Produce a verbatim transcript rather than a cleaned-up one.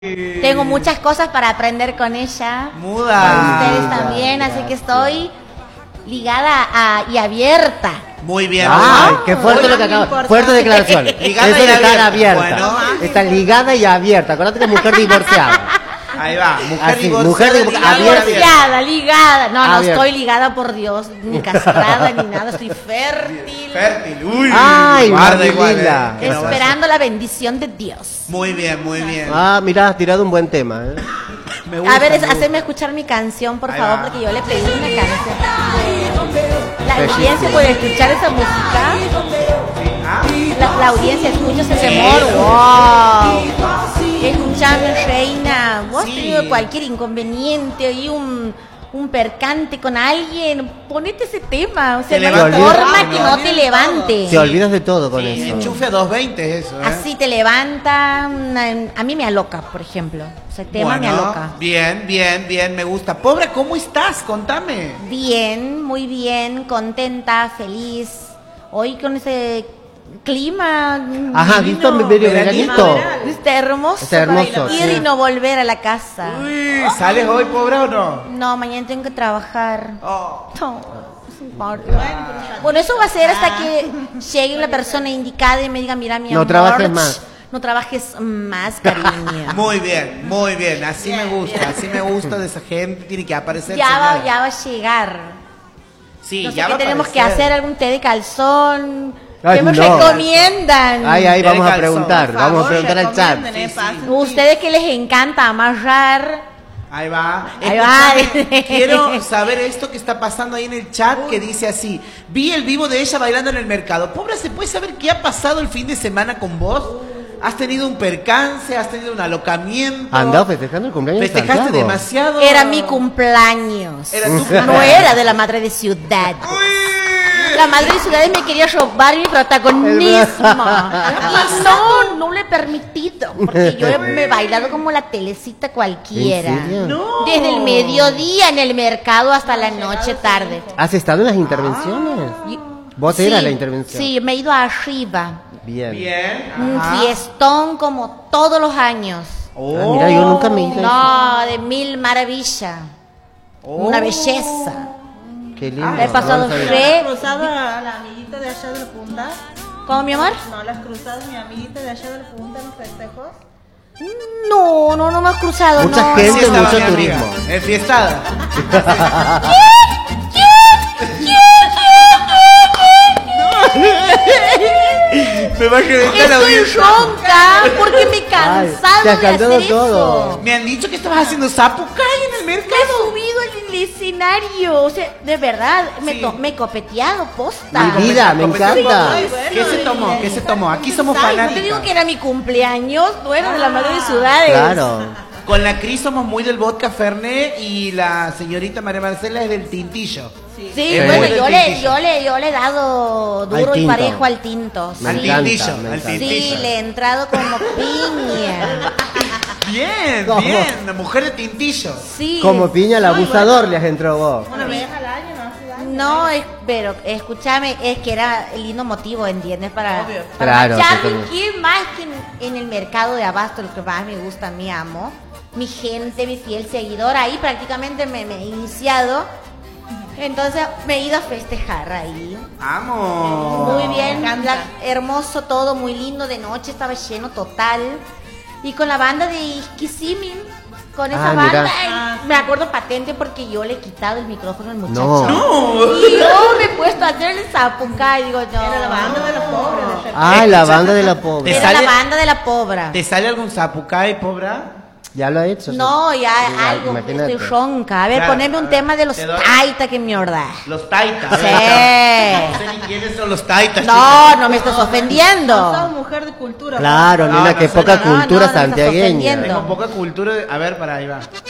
Tengo muchas cosas para aprender con ella. Muda. Con ustedes también, así que estoy ligada a, y abierta. Muy bien. Ay, qué fuerte lo que acaba. Fuerte declaración. Ligada Eso y de estar abierta. abierta. Bueno. Está ligada y abierta. Acuérdate que es mujer divorciada. Ahí va, mujer Así, divorciada. mujer ligada y abierta. Divorciada, ligada. No, no Abierta. estoy ligada, por Dios, ni castrada ni nada. Estoy fértil. Fértil. Uy. Ay, guarda igual. Marilila. eh, que no va a Esperando la bendición de Dios. ser. Muy bien, muy bien. Ah, mira, has tirado un buen tema. ¿eh? Me gusta, A ver, es, me gusta. hacerme escuchar mi canción, por Ahí favor, va. porque yo le pedí una canción. La Bellísimo. audiencia puede escuchar esa música. Ah, La, la audiencia escucha ese temor. ¡Wow! Escuchame, reina. Vos Sí. has tenido cualquier inconveniente y un, un percante con alguien. Ponete ese tema. O sea, Te no hay levanta forma todo, que ¿no? no te levante. Te olvidas de todo con sí, eso. enchufe a doscientos veinte es eso, ¿eh? Así te levanta. una- a mí me aloca, por ejemplo. Ese tema me Bueno, aloca. bien, bien, bien, me gusta. Pobre, ¿cómo estás? Contame. Bien, muy bien, contenta, feliz. Hoy con ese clima. Ajá, Divino, ¿visto medio veranito. veranito? Está hermoso. Está hermoso, Ir sí. y no volver a la casa. Uy, ¿sales hoy, pobre, o no? No, mañana tengo que trabajar. Oh. No, no importa. Bueno, eso va a ser hasta que llegue la persona indicada y me diga, mira, mi No amor, trabajes más. No trabajes más, cariño. Muy bien, muy bien. Así me gusta, así me gusta de esa gente. Tiene que aparecer. ya, va, señora. ya va a llegar. Sí, No sé ya qué va a tenemos que aparecer. hacer, algún té de calzón. Ay, ¿Qué me no. recomiendan? Ay, ay, Té vamos de a preguntar. calzón, Vamos a preguntar al chat. Sí, sí. Ustedes que les encanta amarrar. Ahí va. Ahí va. Escúchame, quiero saber esto que está pasando ahí en el chat que dice así. Vi el vivo de ella bailando en el mercado. Pobre, ¿se puede saber qué ha pasado el fin de semana con vos? ¿Has tenido un percance? ¿Has tenido un alocamiento? Andado festejando el cumpleaños de ¿Festejaste Santiago. demasiado? Era mi cumpleaños. Era tu No cumpleaños. era de la madre de ciudad. La madre de ciudad me quería robar mi protagonismo. Y no, no lo he permitido. Porque yo me he bailado como la telecita cualquiera. ¿En serio? No. Desde el mediodía en el mercado hasta la noche tarde. ¿Has estado en las intervenciones? Y- ¿Vos sí, eras la intervención? Sí, me he ido arriba. Bien. Bien. Un ajá. fiestón como todos los años. Oh. Ah, mira, yo nunca me he ido a No, de mil maravillas. Oh. Una belleza. Qué lindo. He pasado No lo sabía. re... ¿Has cruzado a la amiguita de allá de la punta? ¿Cómo, mi amor? ¿No la has cruzado mi amiguita de allá de la punta en los festejos? No, no, no me has cruzado. Mucha no. gente. Así estaba mucho mi amiga, turismo. enfiestada. Me va a reventar la Estoy audiencia. ronca porque me he Ay, cansado te has de hacer cantado eso. todo. Me han dicho que estabas haciendo zapucay en el Me he mercado. subido al escenario. O sea, de verdad, me, Sí. to- me he copeteado posta. Mi vida, me encanta. ¿Qué se tomó? ¿Qué se tomó? Aquí somos Ay, fanáticos. te digo que era mi cumpleaños, no era de la madre de ciudades. Claro. Con la Cris somos muy del vodka Fernet y la señorita María Marcela es del tintillo. Sí, Eh, bueno, muy yo del le, tintillo. yo, le, yo le he dado duro Al y tinto. parejo al tinto. Me Al Sí, encanta, tintillo, me al encanta. tintillo. sí, le he entrado como piña. Bien, ¿Cómo? bien, una mujer de tintillo. Sí. Como piña al abusador le has entrado vos. Una vez al año, no hace daño. No, es, pero escúchame, es que era el lindo motivo, ¿entiendes? Para, Obvio. para Claro, marcharme. totalmente. ¿Qué más que en, en el mercado de abasto, lo que más me gusta, mi amo? Mi gente, mi fiel seguidora, ahí prácticamente me, me he iniciado. Entonces me he ido a festejar ahí. Vamos. Muy bien, me encanta. la- hermoso todo, muy lindo de noche, estaba lleno total. Y con la banda de Iskisimin, con esa Ah, banda, mira. ay, me acuerdo patente porque yo le he quitado el micrófono al muchacho. No. No. Y yo me he puesto a hacer el zapucay, digo yo. Era la banda de los pobres. de repente. Ah, la banda de la pobre. Te Era sale- la banda de la pobra. ¿Te sale algún zapucay, pobre? Ya lo ha hecho. No, ya Igual, algo, imagínate. estoy ronca. A ver, Claro, poneme a un ver, tema de los te doy. taita que mierda. Los taitas. Sí. No sé ni quiénes son los taitas. No, no me estás No sos ofendiendo. mujer de cultura. Claro, No, nena, no qué sé, poca no, no, cultura no, no estás santiagueña. ofendiendo. Tengo poca cultura. de- A ver, para ahí va.